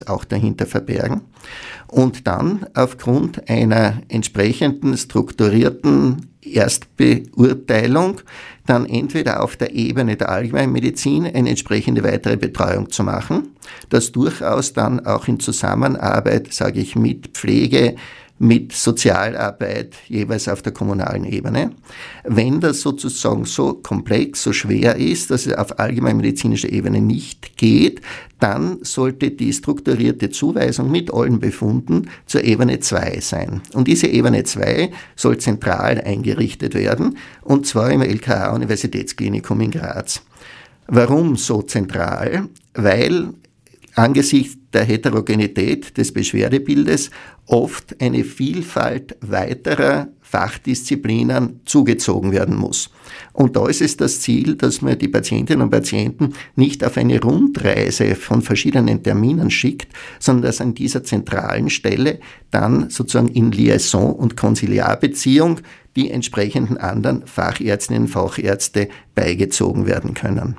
auch dahinter verbergen. Und dann aufgrund einer entsprechenden strukturierten Erstbeurteilung dann entweder auf der Ebene der Allgemeinmedizin eine entsprechende weitere Betreuung zu machen, das durchaus dann auch in Zusammenarbeit, sage ich, mit Pflege, mit Sozialarbeit, jeweils auf der kommunalen Ebene. Wenn das sozusagen so komplex, so schwer ist, dass es auf allgemeinmedizinischer Ebene nicht geht, dann sollte die strukturierte Zuweisung mit allen Befunden zur Ebene 2 sein. Und diese Ebene 2 soll zentral eingerichtet werden, und zwar im LKH-Universitätsklinikum in Graz. Warum so zentral? Weil angesichts der Heterogenität des Beschwerdebildes oft eine Vielfalt weiterer Fachdisziplinen zugezogen werden muss. Und da ist es das Ziel, dass man die Patientinnen und Patienten nicht auf eine Rundreise von verschiedenen Terminen schickt, sondern dass an dieser zentralen Stelle dann sozusagen in Liaison- und Konsiliarbeziehung die entsprechenden anderen Fachärztinnen und Fachärzte beigezogen werden können.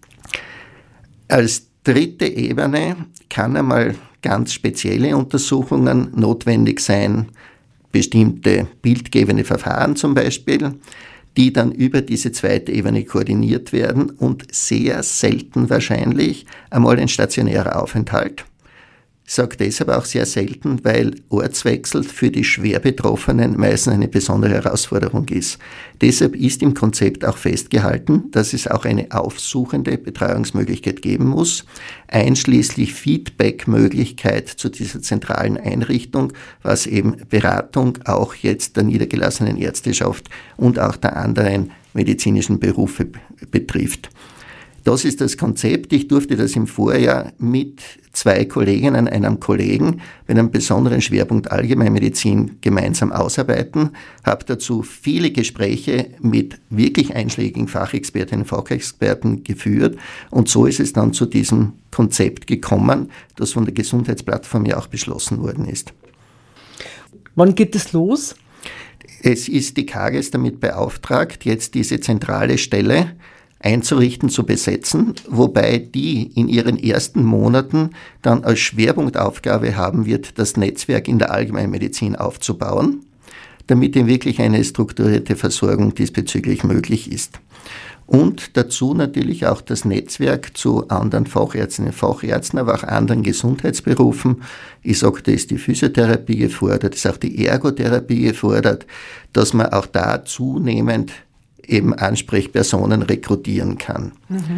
Als dritte Ebene kann einmal ganz spezielle Untersuchungen notwendig sein, bestimmte bildgebende Verfahren zum Beispiel, die dann über diese zweite Ebene koordiniert werden und sehr selten wahrscheinlich einmal ein stationärer Aufenthalt. Ich sage deshalb auch sehr selten, weil Ortswechsel für die schwer Betroffenen meistens eine besondere Herausforderung ist. Deshalb ist im Konzept auch festgehalten, dass es auch eine aufsuchende Betreuungsmöglichkeit geben muss, einschließlich Feedback-Möglichkeit zu dieser zentralen Einrichtung, was eben Beratung auch jetzt der niedergelassenen Ärzteschaft und auch der anderen medizinischen Berufe betrifft. Das ist das Konzept. Ich durfte das im Vorjahr mit 2 Kolleginnen, einem Kollegen mit einem besonderen Schwerpunkt Allgemeinmedizin gemeinsam ausarbeiten, habe dazu viele Gespräche mit wirklich einschlägigen Fachexpertinnen und Fachexperten geführt, und so ist es dann zu diesem Konzept gekommen, das von der Gesundheitsplattform ja auch beschlossen worden ist. Wann geht es los? Es ist die KAGES damit beauftragt, jetzt diese zentrale Stelle einzurichten, zu besetzen, wobei die in ihren ersten Monaten dann als Schwerpunktaufgabe haben wird, das Netzwerk in der Allgemeinmedizin aufzubauen, damit eben wirklich eine strukturierte Versorgung diesbezüglich möglich ist. Und dazu natürlich auch das Netzwerk zu anderen Fachärztinnen und Fachärzten, aber auch anderen Gesundheitsberufen. Ich sage, da ist die Physiotherapie gefordert, ist auch die Ergotherapie gefordert, dass man auch da zunehmend eben Ansprechpersonen rekrutieren kann.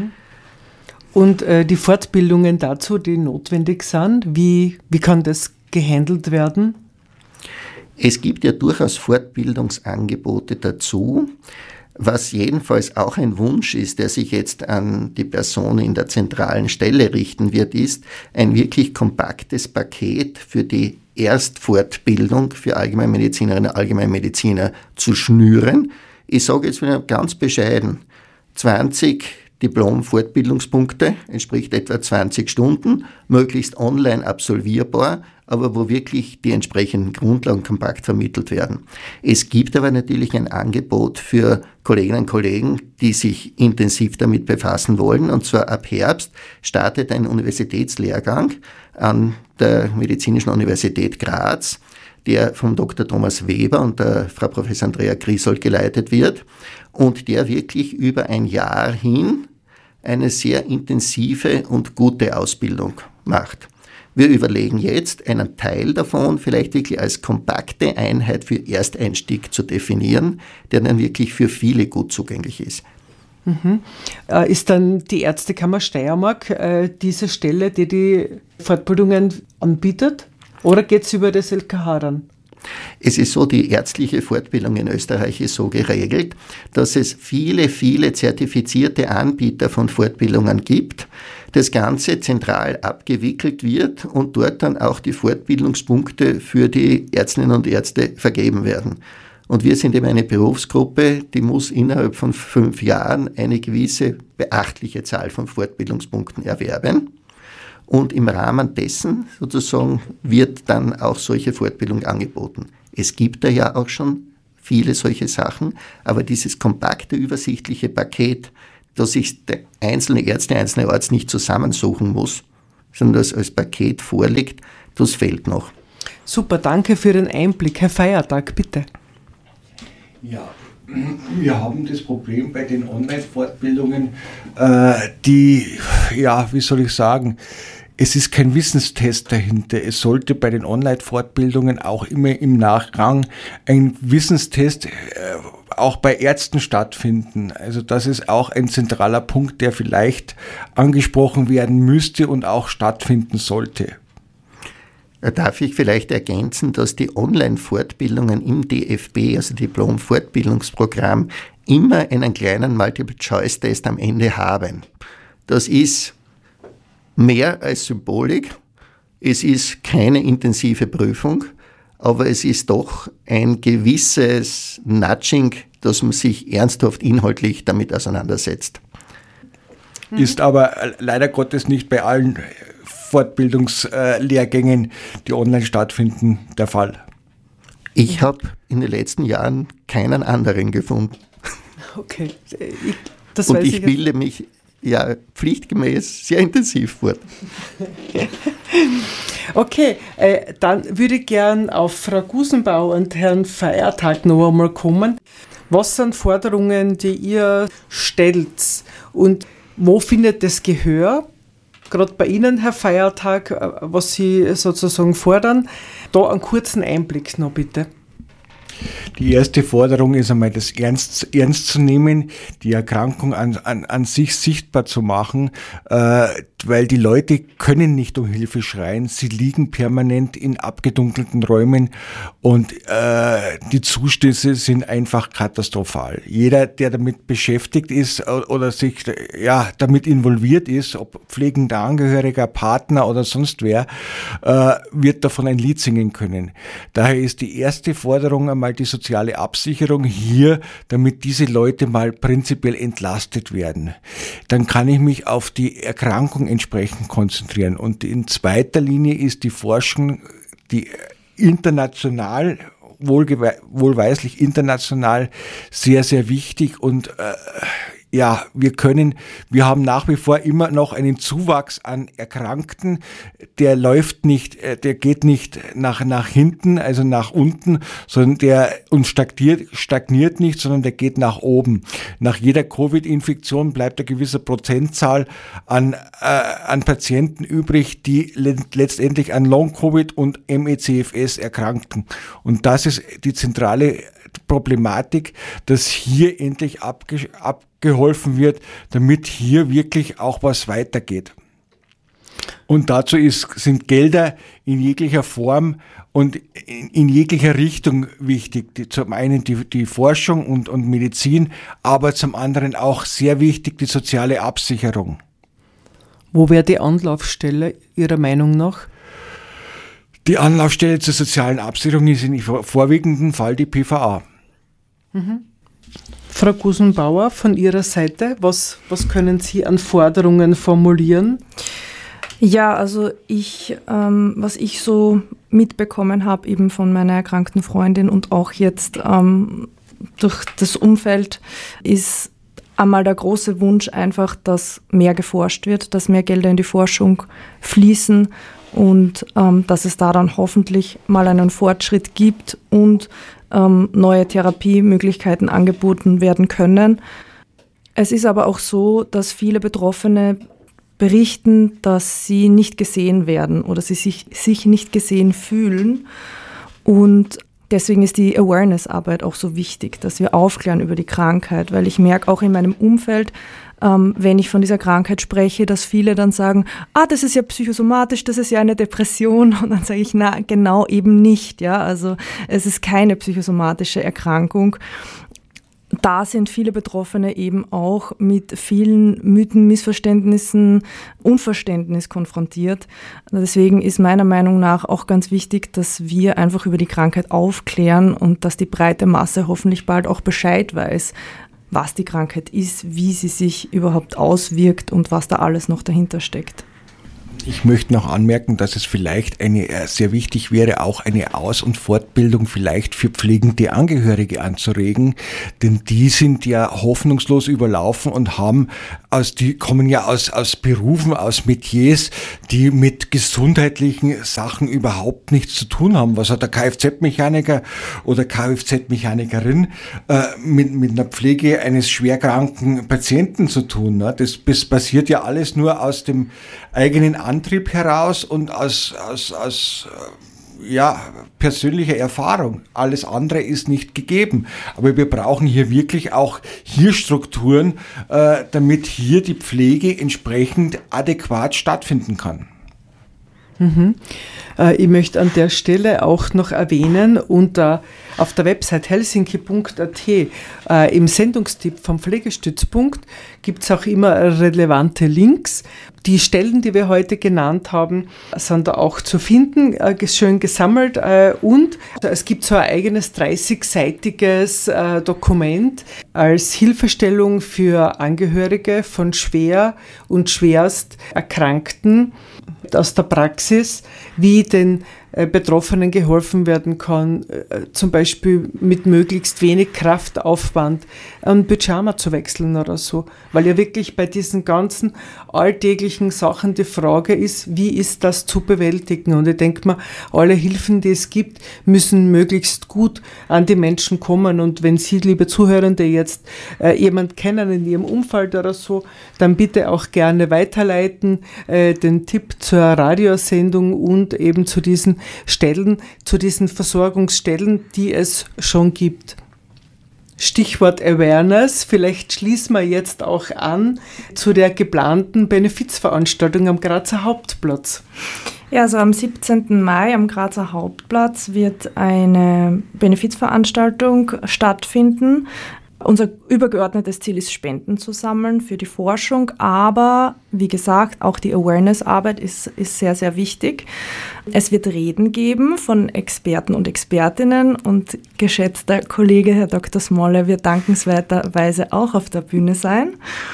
Und die Fortbildungen dazu, die notwendig sind, wie kann das gehandelt werden? Es gibt ja durchaus Fortbildungsangebote dazu. Was jedenfalls auch ein Wunsch ist, der sich jetzt an die Person in der zentralen Stelle richten wird, ist ein wirklich kompaktes Paket für die Erstfortbildung für Allgemeinmedizinerinnen und Allgemeinmediziner zu schnüren. Ich sage jetzt wieder ganz bescheiden, 20 Diplom-Fortbildungspunkte, entspricht etwa 20 Stunden, möglichst online absolvierbar, aber wo wirklich die entsprechenden Grundlagen kompakt vermittelt werden. Es gibt aber natürlich ein Angebot für Kolleginnen und Kollegen, die sich intensiv damit befassen wollen, und zwar ab Herbst startet ein Universitätslehrgang an der Medizinischen Universität Graz, der vom Dr. Thomas Weber und der Frau Prof. Andrea Griesold geleitet wird und der wirklich über ein Jahr hin eine sehr intensive und gute Ausbildung macht. Wir überlegen jetzt, einen Teil davon vielleicht wirklich als kompakte Einheit für Ersteinstieg zu definieren, der dann wirklich für viele gut zugänglich ist. Ist dann die Ärztekammer Steiermark diese Stelle, die die Fortbildungen anbietet? Oder geht es über das LKH dann? Es ist so, die ärztliche Fortbildung in Österreich ist so geregelt, dass es viele, viele zertifizierte Anbieter von Fortbildungen gibt, das Ganze zentral abgewickelt wird und dort dann auch die Fortbildungspunkte für die Ärztinnen und Ärzte vergeben werden. Und wir sind eben eine Berufsgruppe, die muss innerhalb von 5 Jahren eine gewisse beachtliche Zahl von Fortbildungspunkten erwerben. Und im Rahmen dessen sozusagen wird dann auch solche Fortbildung angeboten. Es gibt da ja auch schon viele solche Sachen, aber dieses kompakte, übersichtliche Paket, das sich der einzelne Arzt nicht zusammensuchen muss, sondern das als Paket vorliegt, das fehlt noch. Super, danke für den Einblick. Herr Feiertag, bitte. Ja, wir haben das Problem bei den Online-Fortbildungen, wie soll ich sagen, es ist kein Wissenstest dahinter. Es sollte bei den Online-Fortbildungen auch immer im Nachgang ein Wissenstest auch bei Ärzten stattfinden. Also das ist auch ein zentraler Punkt, der vielleicht angesprochen werden müsste und auch stattfinden sollte. Darf ich vielleicht ergänzen, dass die Online-Fortbildungen im DFB, also Diplom-Fortbildungsprogramm, immer einen kleinen Multiple-Choice-Test am Ende haben. Das ist mehr als Symbolik. Es ist keine intensive Prüfung, aber es ist doch ein gewisses Nudging, dass man sich ernsthaft inhaltlich damit auseinandersetzt. Ist aber leider Gottes nicht bei allen Fortbildungslehrgängen, die online stattfinden, der Fall. Ich habe in den letzten Jahren keinen anderen gefunden. Okay. Und ich bilde mich ja pflichtgemäß sehr intensiv fort. Okay, dann würde ich gern auf Frau Gusenbauer und Herrn Feiertag noch einmal kommen. Was sind Forderungen, die ihr stellt und wo findet das Gehör? Gerade bei Ihnen, Herr Feiertag, was Sie sozusagen fordern. Da einen kurzen Einblick noch bitte. Die erste Forderung ist einmal, das ernst zu nehmen, die Erkrankung an sich sichtbar zu machen, weil die Leute können nicht um Hilfe schreien, sie liegen permanent in abgedunkelten Räumen und die Zustände sind einfach katastrophal. Jeder, der damit beschäftigt ist oder sich damit involviert ist, ob pflegender Angehöriger, Partner oder sonst wer, wird davon ein Lied singen können. Daher ist die erste Forderung einmal die soziale Absicherung hier, damit diese Leute mal prinzipiell entlastet werden. Dann kann ich mich auf die Erkrankung entsprechend konzentrieren. Und in zweiter Linie ist die Forschung, die international, wohlweislich international sehr, sehr wichtig und wir haben nach wie vor immer noch einen Zuwachs an Erkrankten, der geht nicht nach hinten, also nach unten, sondern stagniert nicht, sondern der geht nach oben. Nach jeder Covid-Infektion bleibt eine gewisse Prozentzahl an Patienten übrig, die letztendlich an Long-Covid und ME/CFS erkrankten. Und das ist die zentrale Problematik, dass hier endlich abgeholfen wird, damit hier wirklich auch was weitergeht. Und dazu sind Gelder in jeglicher Form und in jeglicher Richtung wichtig. Zum einen die Forschung und Medizin, aber zum anderen auch sehr wichtig die soziale Absicherung. Wo wäre die Anlaufstelle Ihrer Meinung nach? Die Anlaufstelle zur sozialen Absicherung ist im vorwiegenden Fall die PVA. Mhm. Frau Gusenbauer, von Ihrer Seite, was können Sie an Forderungen formulieren? Ja, also was ich so mitbekommen habe, eben von meiner erkrankten Freundin und auch jetzt durch das Umfeld, ist einmal der große Wunsch einfach, dass mehr geforscht wird, dass mehr Gelder in die Forschung fließen und dass es da dann hoffentlich mal einen Fortschritt gibt und neue Therapiemöglichkeiten angeboten werden können. Es ist aber auch so, dass viele Betroffene berichten, dass sie nicht gesehen werden oder sie sich nicht gesehen fühlen. Und deswegen ist die Awareness-Arbeit auch so wichtig, dass wir aufklären über die Krankheit, weil ich merke auch in meinem Umfeld, wenn ich von dieser Krankheit spreche, dass viele dann sagen, das ist ja psychosomatisch, das ist ja eine Depression. Und dann sage ich, na, genau eben nicht. Ja? Also es ist keine psychosomatische Erkrankung. Da sind viele Betroffene eben auch mit vielen Mythen, Missverständnissen, Unverständnis konfrontiert. Deswegen ist meiner Meinung nach auch ganz wichtig, dass wir einfach über die Krankheit aufklären und dass die breite Masse hoffentlich bald auch Bescheid weiß, was die Krankheit ist, wie sie sich überhaupt auswirkt und was da alles noch dahinter steckt. Ich möchte noch anmerken, dass es vielleicht sehr wichtig wäre, auch eine Aus- und Fortbildung vielleicht für pflegende Angehörige anzuregen, denn die sind ja hoffnungslos überlaufen und haben die kommen ja aus Berufen, aus Metiers, die mit gesundheitlichen Sachen überhaupt nichts zu tun haben. Was hat der Kfz-Mechaniker oder Kfz-Mechanikerin mit einer Pflege eines schwerkranken Patienten zu tun? Ne? Das passiert ja alles nur aus dem eigenen Antrieb heraus und aus persönlicher Erfahrung. Alles andere ist nicht gegeben. Aber wir brauchen hier wirklich auch hier Strukturen, damit hier die Pflege entsprechend adäquat stattfinden kann. Ich möchte an der Stelle auch noch erwähnen, auf der Website helsinki.at im Sendungstipp vom Pflegestützpunkt gibt es auch immer relevante Links. Die Stellen, die wir heute genannt haben, sind da auch zu finden, schön gesammelt, und es gibt so ein eigenes 30-seitiges Dokument als Hilfestellung für Angehörige von schwer und schwerst Erkrankten aus der Praxis, wie den Betroffenen geholfen werden kann, zum Beispiel mit möglichst wenig Kraftaufwand ein Pyjama zu wechseln oder so, weil ja wirklich bei diesen ganzen alltäglichen Sachen die Frage ist, wie ist das zu bewältigen? Und ich denke mal, alle Hilfen, die es gibt, müssen möglichst gut an die Menschen kommen, und wenn Sie, liebe Zuhörende, jetzt jemand kennen in Ihrem Umfeld oder so, dann bitte auch gerne weiterleiten, den Tipp zur Radiosendung und eben zu diesen Stellen, zu diesen Versorgungsstellen, die es schon gibt. Stichwort Awareness, vielleicht schließen wir jetzt auch an zu der geplanten Benefizveranstaltung am Grazer Hauptplatz. Ja, also am 17. Mai am Grazer Hauptplatz wird eine Benefizveranstaltung stattfinden. Unser übergeordnetes Ziel ist, Spenden zu sammeln für die Forschung, aber wie gesagt, auch die Awareness-Arbeit ist sehr, sehr wichtig. Es wird Reden geben von Experten und Expertinnen, und geschätzter Kollege Herr Dr. Smolle wird dankenswerterweise auch auf der Bühne sein.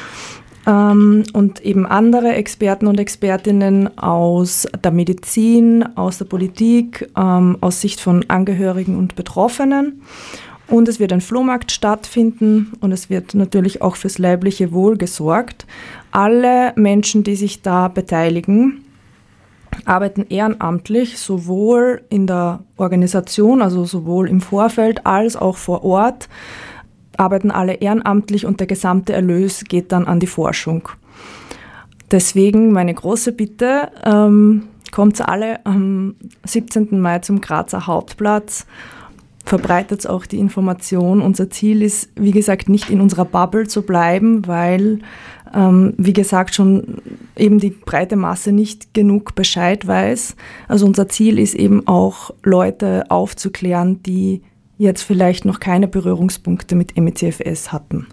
Und eben andere Experten und Expertinnen aus der Medizin, aus der Politik, aus Sicht von Angehörigen und Betroffenen. Und es wird ein Flohmarkt stattfinden, und es wird natürlich auch fürs leibliche Wohl gesorgt. Alle Menschen, die sich da beteiligen, arbeiten ehrenamtlich, sowohl in der Organisation, also sowohl im Vorfeld als auch vor Ort, arbeiten alle ehrenamtlich, und der gesamte Erlös geht dann an die Forschung. Deswegen meine große Bitte, kommt alle am 17. Mai zum Grazer Hauptplatz, verbreitet auch die Information. Unser Ziel ist, wie gesagt, nicht in unserer Bubble zu bleiben, weil, wie gesagt, schon eben die breite Masse nicht genug Bescheid weiß. Also unser Ziel ist eben auch, Leute aufzuklären, die jetzt vielleicht noch keine Berührungspunkte mit MECFS hatten.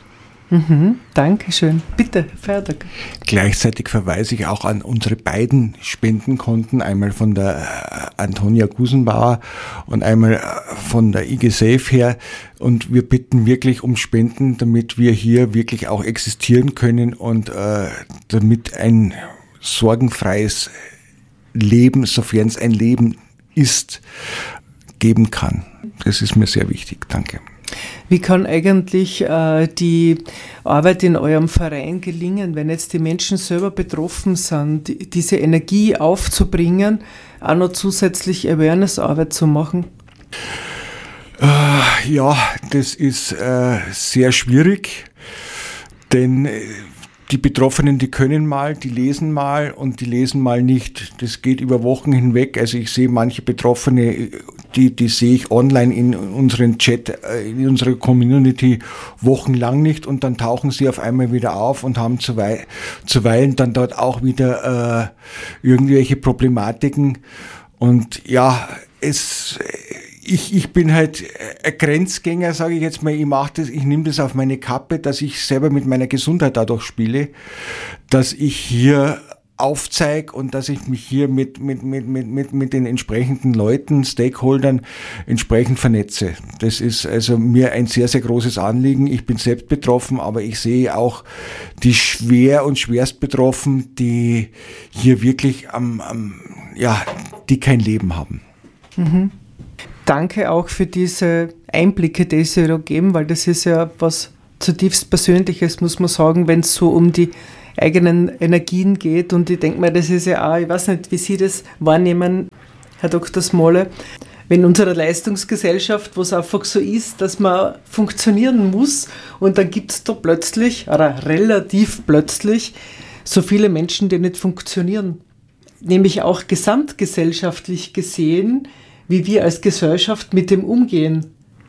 Dankeschön. Bitte, fertig. Gleichzeitig verweise ich auch an unsere beiden Spendenkonten, einmal von der Antonia Gusenbauer und einmal von der IG Safe her. Und wir bitten wirklich um Spenden, damit wir hier wirklich auch existieren können und damit ein sorgenfreies Leben, sofern es ein Leben ist, geben kann. Das ist mir sehr wichtig. Danke. Wie kann eigentlich die Arbeit in eurem Verein gelingen, wenn jetzt die Menschen selber betroffen sind, diese Energie aufzubringen, auch noch zusätzlich Awareness-Arbeit zu machen? Ja, das ist sehr schwierig, denn die Betroffenen, die können mal, die lesen mal und die lesen mal nicht. Das geht über Wochen hinweg. Also ich sehe manche Betroffene, die sehe ich online in unseren Chat, in unserer Community wochenlang nicht, und dann tauchen sie auf einmal wieder auf und haben zuweilen dann dort auch wieder irgendwelche Problematiken. Und ja, ich bin halt ein Grenzgänger, sage ich jetzt mal. Ich nehme das auf meine Kappe, dass ich selber mit meiner Gesundheit dadurch spiele, dass ich hier aufzeige und dass ich mich hier mit den entsprechenden Leuten, Stakeholdern entsprechend vernetze. Das ist also mir ein sehr, sehr großes Anliegen. Ich bin selbst betroffen, aber ich sehe auch die schwer und schwerst betroffen, die hier wirklich die kein Leben haben. Danke auch für diese Einblicke, die Sie da geben, weil das ist ja was zutiefst Persönliches, muss man sagen, wenn es so um die eigenen Energien geht. Und ich denke mir, das ist ja auch, ich weiß nicht, wie Sie das wahrnehmen, Herr Dr. Smolle, wenn unsere Leistungsgesellschaft, wo es einfach so ist, dass man funktionieren muss und dann gibt es da plötzlich, oder relativ plötzlich, so viele Menschen, die nicht funktionieren. Nämlich auch gesamtgesellschaftlich gesehen, wie wir als Gesellschaft mit dem umgehen.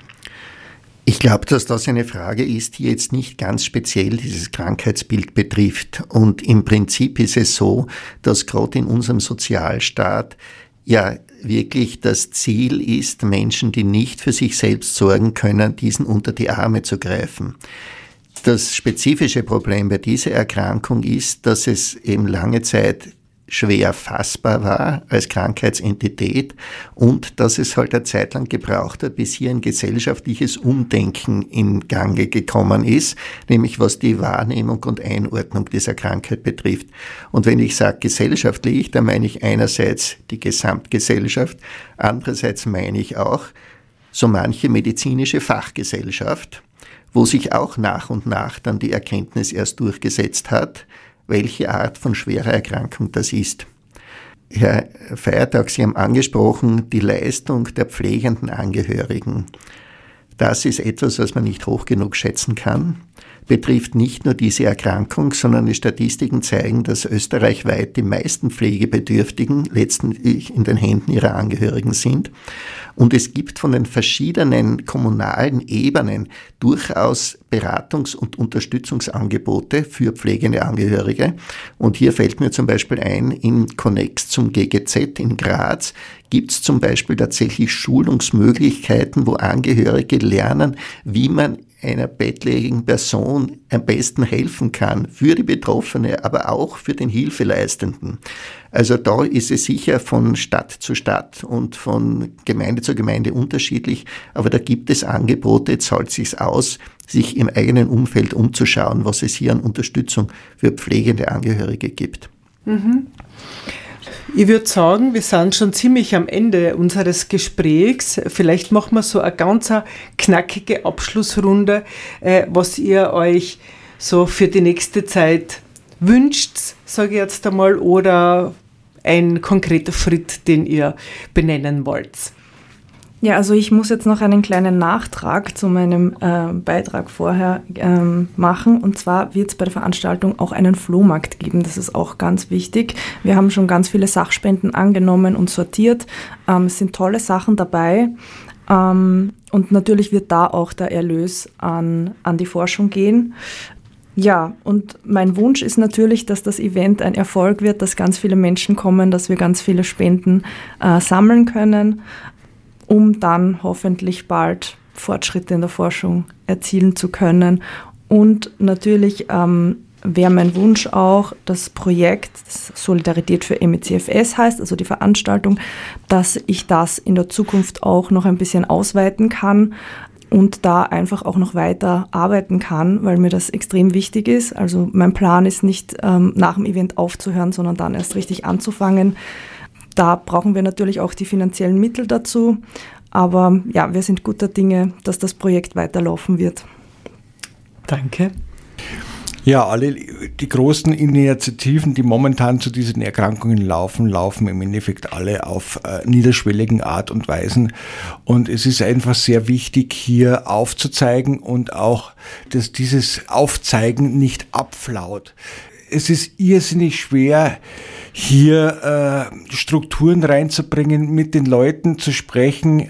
Ich glaube, dass das eine Frage ist, die jetzt nicht ganz speziell dieses Krankheitsbild betrifft. Und im Prinzip ist es so, dass gerade in unserem Sozialstaat ja wirklich das Ziel ist, Menschen, die nicht für sich selbst sorgen können, diesen unter die Arme zu greifen. Das spezifische Problem bei dieser Erkrankung ist, dass es eben lange Zeit schwer fassbar war als Krankheitsentität und dass es halt eine Zeit lang gebraucht hat, bis hier ein gesellschaftliches Umdenken in Gange gekommen ist, nämlich was die Wahrnehmung und Einordnung dieser Krankheit betrifft. Und wenn ich sage gesellschaftlich, dann meine ich einerseits die Gesamtgesellschaft, andererseits meine ich auch so manche medizinische Fachgesellschaft, wo sich auch nach und nach dann die Erkenntnis erst durchgesetzt hat, welche Art von schwerer Erkrankung das ist. Herr Feiertag, Sie haben angesprochen, die Leistung der pflegenden Angehörigen. Das ist etwas, was man nicht hoch genug schätzen kann. Betrifft nicht nur diese Erkrankung, sondern die Statistiken zeigen, dass österreichweit die meisten Pflegebedürftigen letztendlich in den Händen ihrer Angehörigen sind. Und es gibt von den verschiedenen kommunalen Ebenen durchaus Beratungs- und Unterstützungsangebote für pflegende Angehörige. Und hier fällt mir zum Beispiel ein, im Konnex zum GGZ in Graz gibt es zum Beispiel tatsächlich Schulungsmöglichkeiten, wo Angehörige lernen, wie man einer bettlägerigen Person am besten helfen kann, für die Betroffene, aber auch für den Hilfeleistenden. Also da ist es sicher von Stadt zu Stadt und von Gemeinde zu Gemeinde unterschiedlich, aber da gibt es Angebote, zahlt es sich aus, sich im eigenen Umfeld umzuschauen, was es hier an Unterstützung für pflegende Angehörige gibt. Mhm. Ich würde sagen, wir sind schon ziemlich am Ende unseres Gesprächs. Vielleicht machen wir so eine ganz knackige Abschlussrunde, was ihr euch so für die nächste Zeit wünscht, sage ich jetzt einmal, oder ein konkreter Schritt, den ihr benennen wollt. Ja, also ich muss jetzt noch einen kleinen Nachtrag zu meinem Beitrag vorher machen. Und zwar wird es bei der Veranstaltung auch einen Flohmarkt geben. Das ist auch ganz wichtig. Wir haben schon ganz viele Sachspenden angenommen und sortiert. Es sind tolle Sachen dabei. Und natürlich wird da auch der Erlös an die Forschung gehen. Ja, und mein Wunsch ist natürlich, dass das Event ein Erfolg wird, dass ganz viele Menschen kommen, dass wir ganz viele Spenden sammeln können, um dann hoffentlich bald Fortschritte in der Forschung erzielen zu können. Und natürlich wäre mein Wunsch auch, das Projekt das Solidarität für MECFS heißt, also die Veranstaltung, dass ich das in der Zukunft auch noch ein bisschen ausweiten kann und da einfach auch noch weiter arbeiten kann, weil mir das extrem wichtig ist. Also mein Plan ist nicht, nach dem Event aufzuhören, sondern dann erst richtig anzufangen. Da brauchen wir natürlich auch die finanziellen Mittel dazu, aber ja, wir sind guter Dinge, dass das Projekt weiterlaufen wird. Danke. Ja, alle die großen Initiativen, die momentan zu diesen Erkrankungen laufen im Endeffekt alle auf niederschwelligen Art und Weisen. Und es ist einfach sehr wichtig, hier aufzuzeigen und auch, dass dieses Aufzeigen nicht abflaut. Es ist irrsinnig schwer, hier Strukturen reinzubringen, mit den Leuten zu sprechen,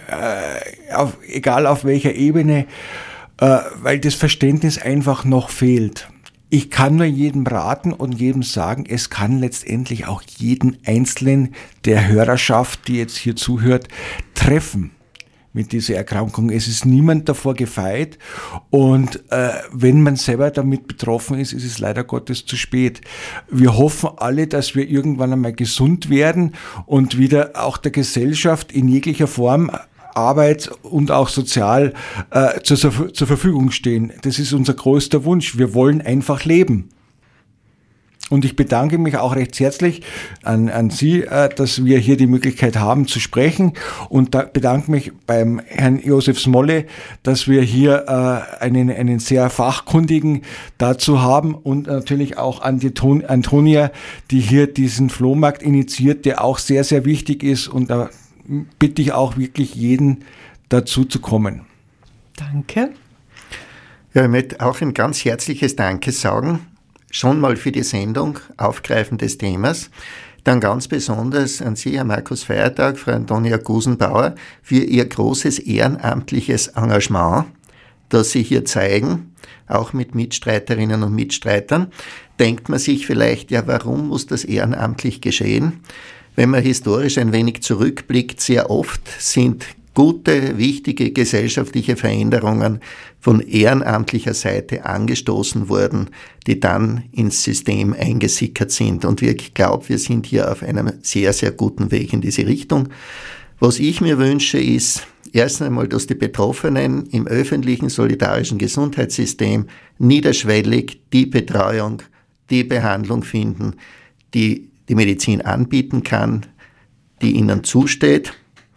egal auf welcher Ebene, weil das Verständnis einfach noch fehlt. Ich kann nur jedem raten und jedem sagen, es kann letztendlich auch jeden Einzelnen der Hörerschaft, die jetzt hier zuhört, treffen mit dieser Erkrankung. Es ist niemand davor gefeit und wenn man selber damit betroffen ist, ist es leider Gottes zu spät. Wir hoffen alle, dass wir irgendwann einmal gesund werden und wieder auch der Gesellschaft in jeglicher Form Arbeit und auch sozial zur Verfügung stehen. Das ist unser größter Wunsch. Wir wollen einfach leben. Und ich bedanke mich auch recht herzlich an Sie, dass wir hier die Möglichkeit haben zu sprechen. Und da bedanke mich beim Herrn Josef Smolle, dass wir hier einen sehr Fachkundigen dazu haben. Und natürlich auch an die Antonia, die hier diesen Flohmarkt initiiert, der auch sehr, sehr wichtig ist. Und da bitte ich auch wirklich jeden dazu zu kommen. Danke. Ja, ich möchte auch ein ganz herzliches Danke sagen. Schon mal für die Sendung Aufgreifen des Themas. Dann ganz besonders an Sie, Herr Markus Feiertag, Frau Antonia Gusenbauer, für Ihr großes ehrenamtliches Engagement, das Sie hier zeigen, auch mit Mitstreiterinnen und Mitstreitern. Denkt man sich vielleicht, ja, warum muss das ehrenamtlich geschehen? Wenn man historisch ein wenig zurückblickt, sehr oft sind gute, wichtige gesellschaftliche Veränderungen von ehrenamtlicher Seite angestoßen worden, die dann ins System eingesickert sind. Und ich glaube, wir sind hier auf einem sehr, sehr guten Weg in diese Richtung. Was ich mir wünsche, ist erst einmal, dass die Betroffenen im öffentlichen solidarischen Gesundheitssystem niederschwellig die Betreuung, die Behandlung finden, die die Medizin anbieten kann, die ihnen zusteht.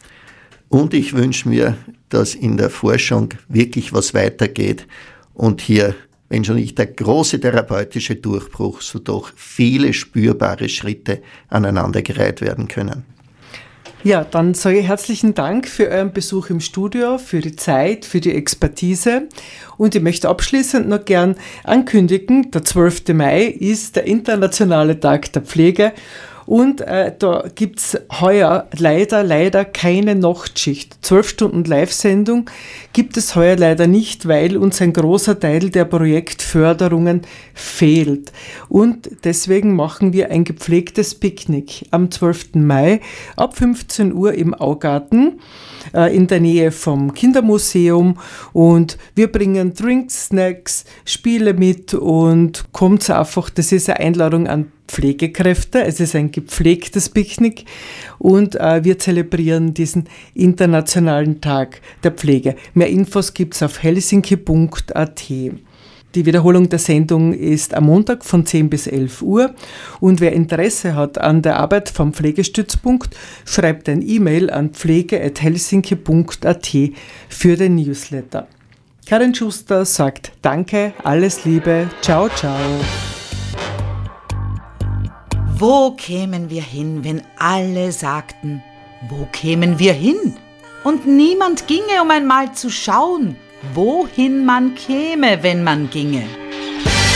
Und ich wünsche mir, dass in der Forschung wirklich was weitergeht und hier, wenn schon nicht der große therapeutische Durchbruch, so doch viele spürbare Schritte aneinandergereiht werden können. Ja, dann sage ich herzlichen Dank für euren Besuch im Studio, für die Zeit, für die Expertise. Und ich möchte abschließend noch gern ankündigen, der 12. Mai ist der Internationale Tag der Pflege. Und da gibt's heuer leider keine Nachtschicht. 12 Stunden Live-Sendung gibt es heuer leider nicht, weil uns ein großer Teil der Projektförderungen fehlt. Und deswegen machen wir ein gepflegtes Picknick am 12. Mai ab 15 Uhr im Augarten in der Nähe vom Kindermuseum, und wir bringen Drinks, Snacks, Spiele mit und kommt einfach, das ist eine Einladung an Pflegekräfte, es ist ein gepflegtes Picknick und wir zelebrieren diesen Internationalen Tag der Pflege. Mehr Infos gibt's auf helsinki.at. Die Wiederholung der Sendung ist am Montag von 10 bis 11 Uhr. Und wer Interesse hat an der Arbeit vom Pflegestützpunkt, schreibt ein E-Mail an pflege@helsinki.at für den Newsletter. Karin Schuster sagt Danke, alles Liebe, ciao, ciao. Wo kämen wir hin, wenn alle sagten, wo kämen wir hin? Und niemand ginge, um einmal zu schauen, wohin man käme, wenn man ginge.